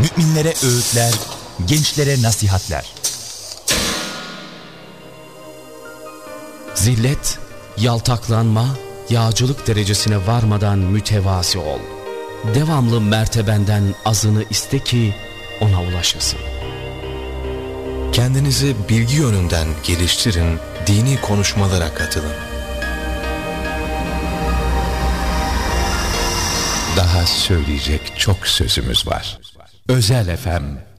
müminlere öğütler, gençlere nasihatler. Zillet, yaltaklanma, yağcılık derecesine varmadan mütevazi ol. Devamlı mertebenden azını iste ki ona ulaşasın. Kendinizi bilgi yönünden geliştirin, dini konuşmalara katılın. Daha söyleyecek çok sözümüz var. Özel FM